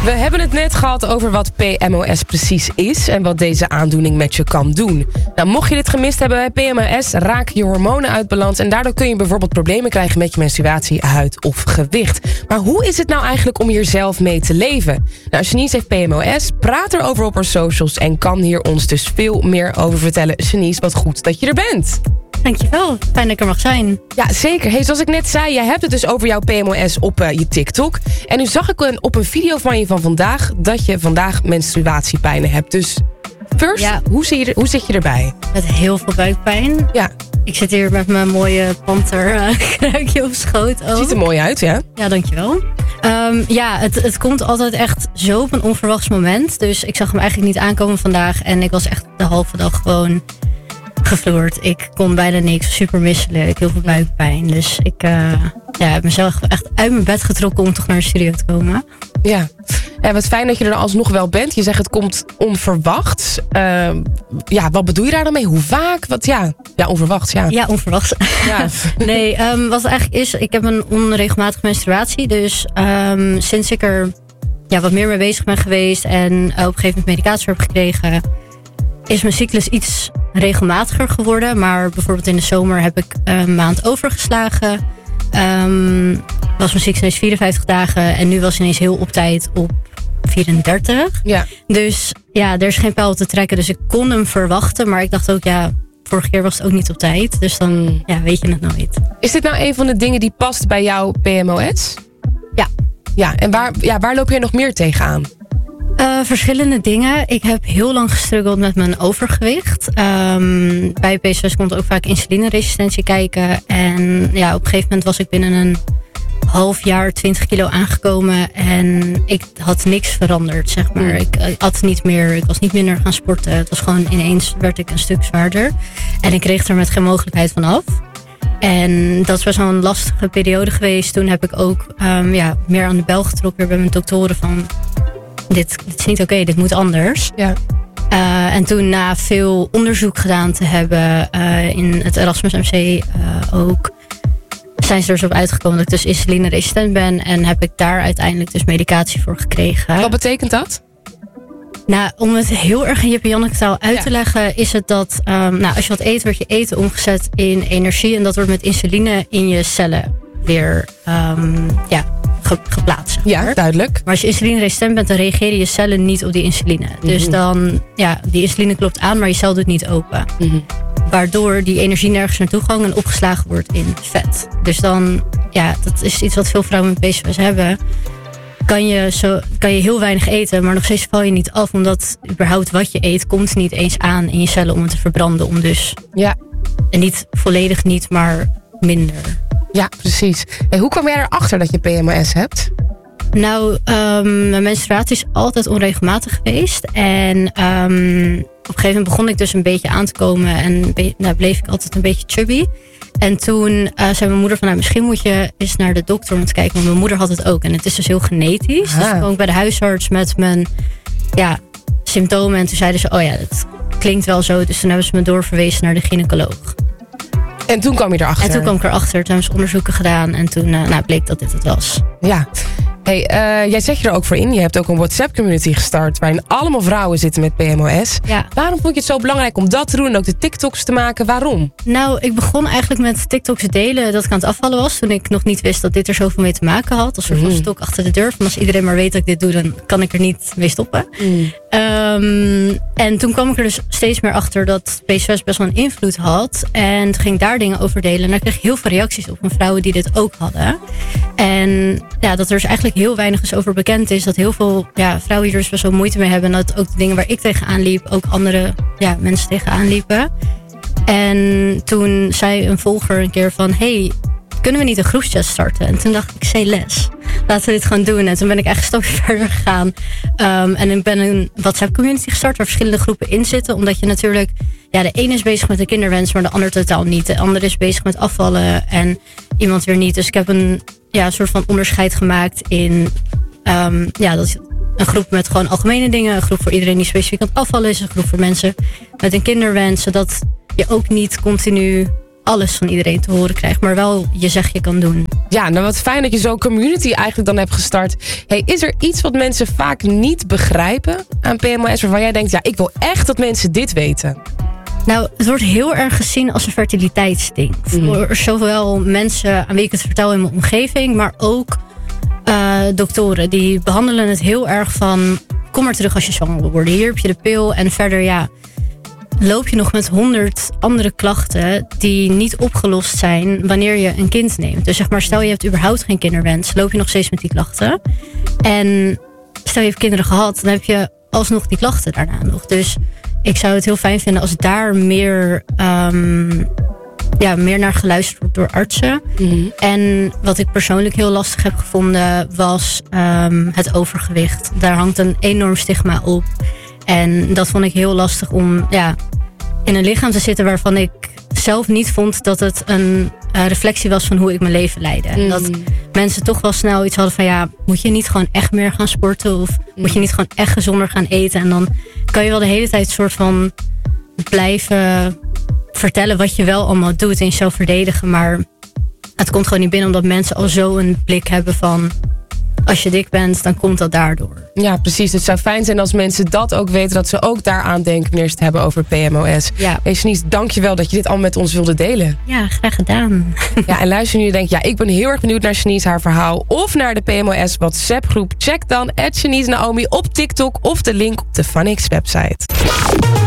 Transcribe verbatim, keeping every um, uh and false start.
We hebben het net gehad over wat P M O S precies is en wat deze aandoening met je kan doen. Nou, mocht je dit gemist hebben bij P M O S, raken je hormonen uit balans en daardoor kun je bijvoorbeeld problemen krijgen met je menstruatie, huid of gewicht. Maar hoe is het nou eigenlijk om hier zelf mee te leven? Nou, Shanice heeft P M O S, praat erover op haar socials en kan hier ons dus veel meer over vertellen. Shanice, wat goed dat je er bent. Dankjewel, fijn dat ik er mag zijn. Ja, zeker. Hey, zoals ik net zei, jij hebt het dus over jouw P M O S op uh, je TikTok. En nu zag ik een, op een video van je van vandaag dat je vandaag menstruatiepijnen hebt. Dus first, ja. hoe, zie je, hoe zit je erbij? Met heel veel buikpijn. Ja. Ik zit hier met mijn mooie panterkruikje uh, op schoot. Ook. Ziet er mooi uit, ja? Ja, dankjewel. Um, ja, het, het komt altijd echt zo op een onverwachts moment. Dus ik zag hem eigenlijk niet aankomen vandaag. En ik was echt de halve dag gewoon gevloerd. Ik kon bijna niks, super misselijk, heel veel buikpijn. Dus ik uh, ja, heb mezelf echt uit mijn bed getrokken om toch naar de studio te komen. Ja, en wat fijn dat je er alsnog wel bent. Je zegt het komt onverwachts. Uh, ja, wat bedoel je daar dan mee? Hoe vaak? Wat, ja. ja, onverwachts, ja. Ja, onverwachts. Ja. nee, um, wat het eigenlijk is, ik heb een onregelmatige menstruatie. Dus um, sinds ik er ja, wat meer mee bezig ben geweest en uh, op een gegeven moment medicatie heb gekregen, is mijn cyclus iets regelmatiger geworden. Maar bijvoorbeeld in de zomer heb ik een maand overgeslagen. Um, was mijn cyclus ineens vierenvijftig dagen. En nu was ineens heel op tijd op vierendertig. Ja. Dus ja, er is geen pijl te trekken. Dus ik kon hem verwachten. Maar ik dacht ook, ja, vorige keer was het ook niet op tijd. Dus dan ja, weet je het nooit. Is dit nou een van de dingen die past bij jouw P M O S? Ja. Ja, en waar, ja, waar loop jij nog meer tegenaan? Uh, verschillende dingen. Ik heb heel lang gestruggeld met mijn overgewicht. Um, bij P C O S komt ook vaak insulineresistentie kijken. En ja, op een gegeven moment was ik binnen een half jaar twintig kilo aangekomen. En ik had niks veranderd, zeg maar. Mm. Ik, ik at niet meer, ik was niet minder gaan sporten. Het was gewoon ineens werd ik een stuk zwaarder. En ik kreeg er met geen mogelijkheid van af. En dat is best wel een lastige periode geweest. Toen heb ik ook um, ja, meer aan de bel getrokken bij mijn doktoren van Dit, dit is niet oké, okay, dit moet anders. Ja. Uh, en toen na veel onderzoek gedaan te hebben uh, in het Erasmus M C uh, ook, zijn ze er dus op uitgekomen dat ik dus insulineresistent ben. En heb ik daar uiteindelijk dus medicatie voor gekregen. Wat betekent dat? Nou, om het heel erg in Jip en Janneke taal uit te ja. leggen, is het dat um, nou, als je wat eet, wordt je eten omgezet in energie. En dat wordt met insuline in je cellen weer um, ja, geplaatst. Zeg maar. Ja, duidelijk. Maar als je insulineresistent bent, dan reageren je cellen niet op die insuline. Mm-hmm. Dus dan, ja, die insuline klopt aan, maar je cel doet niet open. Mm-hmm. Waardoor die energie nergens naartoe gaat en opgeslagen wordt in vet. Dus dan, ja, dat is iets wat veel vrouwen met P C O S hebben. Kan je, zo, kan je heel weinig eten, maar nog steeds val je niet af. Omdat überhaupt wat je eet, komt niet eens aan in je cellen om het te verbranden. Om dus, ja. En niet volledig niet, maar minder. Ja, precies. En hoe kwam jij erachter dat je P M O S hebt? Nou, um, mijn menstruatie is altijd onregelmatig geweest. En um, op een gegeven moment begon ik dus een beetje aan te komen. En be- nou, bleef ik altijd een beetje chubby. En toen uh, zei mijn moeder van, nou, misschien moet je eens naar de dokter om te kijken. Want mijn moeder had het ook. En het is dus heel genetisch. Ah. Dus ik kwam ook bij de huisarts met mijn ja, symptomen. En toen zeiden ze, oh ja, dat klinkt wel zo. Dus toen hebben ze me doorverwezen naar de gynaecoloog. En toen kwam je erachter? En toen kwam ik erachter. Toen hebben ze onderzoeken gedaan. En toen uh, nou, bleek dat dit het was. Ja. Hey, uh, jij zet je er ook voor in. Je hebt ook een WhatsApp-community gestart waarin allemaal vrouwen zitten met P M O S. Ja. Waarom vond je het zo belangrijk om dat te doen en ook de TikToks te maken? Waarom? Nou, ik begon eigenlijk met TikToks delen dat ik aan het afvallen was. Toen ik nog niet wist dat dit er zoveel mee te maken had. Als er van mm. stok achter de deur. Van als iedereen maar weet dat ik dit doe, dan kan ik er niet mee stoppen. Mm. Um, en toen kwam ik er dus steeds meer achter dat P C O S best wel een invloed had. En toen ging ik daar dingen over delen. En daar kreeg ik heel veel reacties op van vrouwen die dit ook hadden. En ja, dat er dus eigenlijk heel weinig is over bekend is. Dat heel veel ja, vrouwen hier dus best wel moeite mee hebben. En dat ook de dingen waar ik tegenaan liep, ook andere ja, mensen tegenaan liepen. En toen zei een volger een keer van, hey, kunnen we niet een groepschat starten? En toen dacht ik, say less. Laten we dit gewoon doen. En toen ben ik echt een stapje verder gegaan. Um, en ik ben een WhatsApp-community gestart waar verschillende groepen in zitten. Omdat je natuurlijk, ja, de ene is bezig met de kinderwens, maar de ander totaal niet. De andere is bezig met afvallen en iemand weer niet. Dus ik heb een ja, soort van onderscheid gemaakt in um, ja, dat een groep met gewoon algemene dingen. Een groep voor iedereen die specifiek aan het afvallen is. Een groep voor mensen met een kinderwens. Zodat je ook niet continu alles van iedereen te horen krijgt, maar wel je zegje kan doen. Ja, nou wat fijn dat je zo'n community eigenlijk dan hebt gestart. Hey, is er iets wat mensen vaak niet begrijpen aan P M O S... waarvan jij denkt, ja, ik wil echt dat mensen dit weten? Nou, het wordt heel erg gezien als een fertiliteitsding. Mm. Voor zowel mensen aan wie ik het vertel in mijn omgeving... maar ook uh, doktoren. Die behandelen het heel erg van... kom maar terug als je zwanger wil worden. Hier heb je de pil en verder, ja... loop je nog met honderd andere klachten die niet opgelost zijn wanneer je een kind neemt. Dus zeg maar, stel je hebt überhaupt geen kinderwens, loop je nog steeds met die klachten. En stel je hebt kinderen gehad, dan heb je alsnog die klachten daarna nog. Dus ik zou het heel fijn vinden als daar meer, um, ja, meer naar geluisterd wordt door artsen. Mm-hmm. En wat ik persoonlijk heel lastig heb gevonden was um, het overgewicht. Daar hangt een enorm stigma op. En dat vond ik heel lastig om ja, in een lichaam te zitten waarvan ik zelf niet vond dat het een uh, reflectie was van hoe ik mijn leven leidde. En mm. dat mensen toch wel snel iets hadden van ja, moet je niet gewoon echt meer gaan sporten of mm. moet je niet gewoon echt gezonder gaan eten? En dan kan je wel de hele tijd soort van blijven vertellen wat je wel allemaal doet en jezelf verdedigen. Maar het komt gewoon niet binnen omdat mensen al zo een blik hebben van... als je dik bent, dan komt dat daardoor. Ja, precies. Het zou fijn zijn als mensen dat ook weten... dat ze ook daaraan denken wanneer ze het hebben over P M O S. Ja. Hey, Shanice, dank je wel dat je dit allemaal met ons wilde delen. Ja, graag gedaan. Ja, en luister nu en denk, ja, ik ben heel erg benieuwd naar Shanice, haar verhaal... of naar de P M O S WhatsApp groep. Check dan at Shanice Naomi op TikTok... of de link op de Funix website.